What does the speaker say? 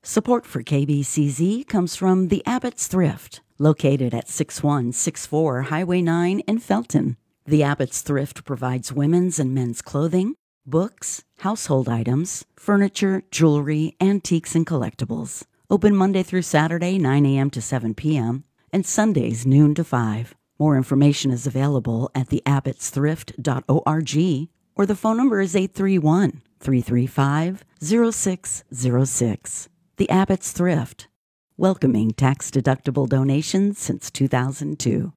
Support for KBCZ comes from the Abbott's Thrift, located at 6164 Highway 9 in Felton. The Abbott's Thrift provides women's and men's clothing, books, household items, furniture, jewelry, antiques, and collectibles. Open Monday through Saturday, 9 a.m. to 7 p.m., and Sundays, noon to 5. More information is available at theabbotsthrift.org, or the phone number is 831-335-0606. The Abbott's Thrift, welcoming tax-deductible donations since 2002.